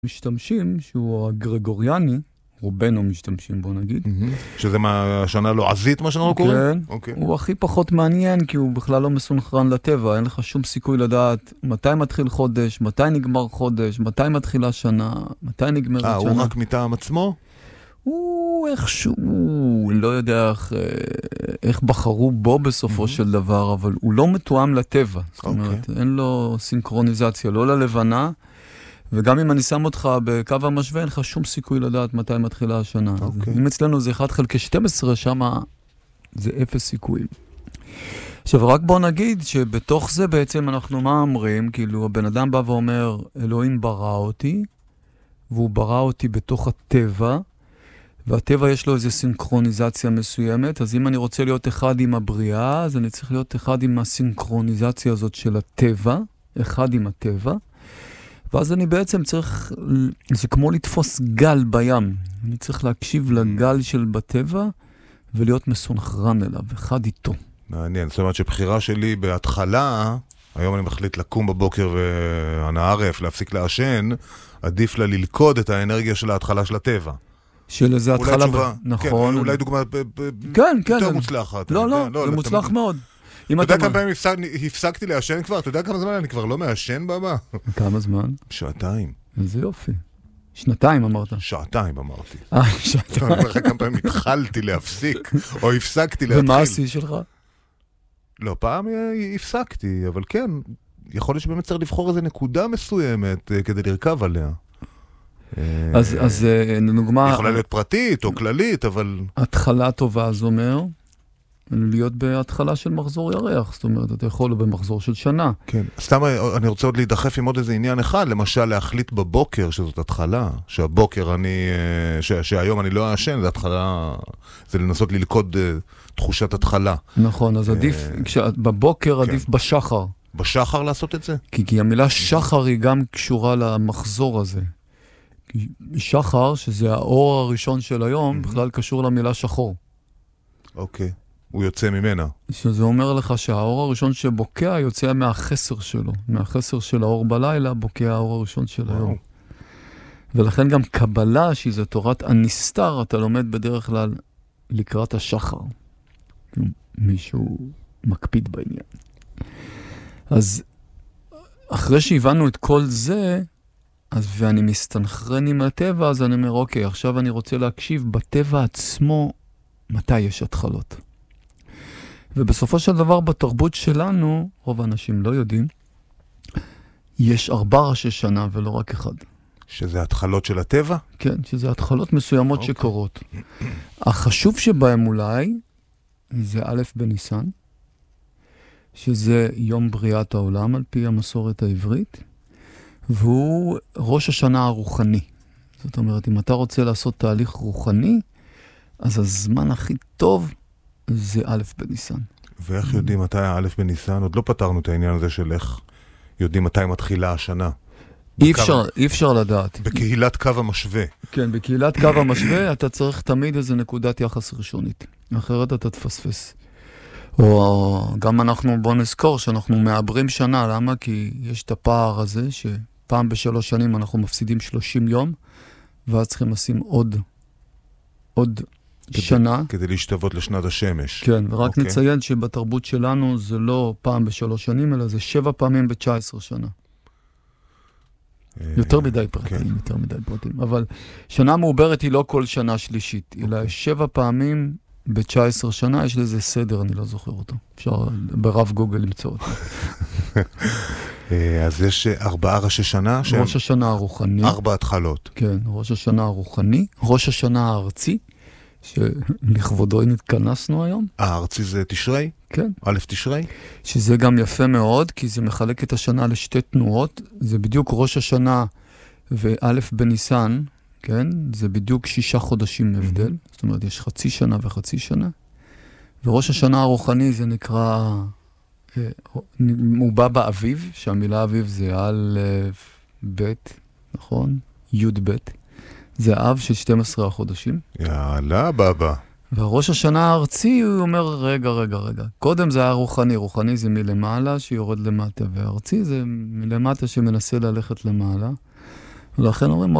משתמשים, שהוא הגרגוריאני, רובנו משתמשים בו נגיד. שזה השנה לועזית מה שאנחנו קוראים? כן, הוא הכי פחות מעניין, כי הוא בכלל לא מסונכרן לטבע, אין לך שום סיכוי לדעת מתי מתחיל חודש, מתי נגמר חודש, מתי מתחילה שנה, מתי נגמרת שנה. הוא רק מטעם עצמו? הוא איכשהו, לא יודע איך בחרו בו בסופו של דבר, אבל הוא לא מתואם לטבע. זאת אומרת, אין לו סינכרוניזציה, לא ללבנה, וגם אם אני שם אותך בקו המשווה, אין לך שום סיכוי לדעת מתי מתחילה השנה. אם אצלנו זה 1/12, שם זה 0 סיכויים. עכשיו, רק בוא נגיד שבתוך זה בעצם אנחנו מה אומרים? כאילו, הבן אדם בא ואומר, אלוהים ברא אותי, והוא ברא אותי בתוך הטבע, והטבע יש לו איזו סינכרוניזציה מסוימת, אז אם אני רוצה להיות אחד עם הבריאה, אז אני צריך להיות אחד עם הסינכרוניזציה הזאת של הטבע, אחד עם הטבע, ואז אני בעצם צריך, זה כמו לתפוס גל בים, אני צריך להקשיב לגל של בטבע, ולהיות מסונכרן אליו, אחד איתו. מעניין, זאת אומרת שבחירה שלי בהתחלה, היום אני מחליט לקום בבוקר והנערף, להפסיק לעשן, עדיף לה ללכוד את האנרגיה של ההתחלה של הטבע. של איזה התחלה, נכון. אולי דוגמה יותר מוצלחת. לא, זה מוצלח מאוד. אתה יודע כמה פעמים הפסקתי לעשן כבר? אתה יודע כמה זמן אני כבר לא מעשן במה? כמה זמן? 2 איזה יופי. 2 אמרת. 2 אמרתי. 2. כמה פעמים התחלתי להפסיק, או הפסקתי להתחיל. ומה השיא שלך? לא, פעם הפסקתי, אבל כן, יכול להיות שבאמת צריך לבחור איזו נקודה מסוימת כדי לרכב עליה. אז נדוגמה... יכולה להיות פרטית או כללית, אבל... התחלה טובה, זה אומר, להיות בהתחלה של מחזור ירח, זאת אומרת, אתה יכול במחזור של שנה. כן, סתם אני רוצה עוד להידחף עם עוד איזה עניין אחד, למשל להחליט בבוקר שזאת התחלה, שהבוקר שהיום אני לא אעשן, זה התחלה, זה לנסות ללכוד תחושת התחלה. נכון, אז עדיף, בבוקר עדיף בשחר. בשחר לעשות את זה? כי המילה שחר היא גם קשורה למחזור הזה. שחר, שזה האור הראשון של היום, בכלל קשור למילה שחור. אוקיי, הוא יוצא ממנה. שזה אומר לך שהאור הראשון שבוקע יוצא מהחסר שלו. מהחסר של האור בלילה בוקע האור הראשון של היום. ולכן גם קבלה, שזה תורת הנסתר, אתה לומד בדרך כלל לקראת השחר. מישהו מקפיד בעניין. אז אחרי שהבנו את כל זה, ואני מסתנכרן עם הטבע, אז אני אומר, אוקיי, עכשיו אני רוצה להקשיב בטבע עצמו מתי יש התחלות. ובסופו של דבר בתרבות שלנו, רוב האנשים לא יודעים, יש 4 ראשי שנה ולא רק אחד. שזה התחלות של הטבע? כן, שזה התחלות מסוימות שקורות. החשוב שבהם אולי, זה א' בניסן, שזה יום בריאת העולם על פי המסורת העברית, והוא ראש השנה הרוחני. זאת אומרת, אם אתה רוצה לעשות תהליך רוחני, אז הזמן הכי טוב זה א' בניסן. ואיך יודעים מתי א' בניסן? עוד לא פתרנו את העניין הזה של איך יודעים מתי מתחילה השנה. אי אפשר לדעת. בקהילת קו המשווה. כן, בקהילת קו המשווה אתה צריך תמיד איזו נקודת יחס ראשונית. אחרת אתה תפספס. או גם אנחנו, בוא נזכור שאנחנו מעברים שנה. למה? כי יש את הפער הזה שפעם ב3 שנים אנחנו מפסידים 30 יום, ואז צריכים לשים עוד שנה. כדי להשתוות לשנת השמש. כן, ורק נציין שבתרבות שלנו זה לא פעם ב3 שנים, אלא זה 7 פעמים ב19 שנה. יותר מדי פרטים, אבל שנה מעוברת היא לא כל שנה שלישית, אלא 7 פעמים ב19 שנה, יש לזה סדר, אני לא זוכר אותו. אפשר ברב גוגל למצוא אותו. אז יש 4 ראשי שנה? ראש השנה הרוחני. 4 התחלות. כן, ראש השנה הרוחני, ראש השנה הארצי, שלכבודו נתכנסנו היום. הארצי זה תשרי? כן. א' תשרי? שזה גם יפה מאוד, כי זה מחלק את השנה לשתי תנועות. זה בדיוק ראש השנה ואלף בניסן, כן? זה בדיוק 6 חודשים הבדל. זאת אומרת, יש חצי שנה וחצי שנה. וראש השנה הרוחני זה נקרא, הוא בא באביב, שהמילה אביב זה א' ב', נכון? י' ב'. זה אב של 12 החודשים. יאללה, בבא. והראש השנה הארצי הוא אומר, רגע. קודם זה היה רוחני. רוחני זה מלמעלה שיורד למטה, והארצי זה מלמטה שמנסה ללכת למעלה. ולכן אומרים,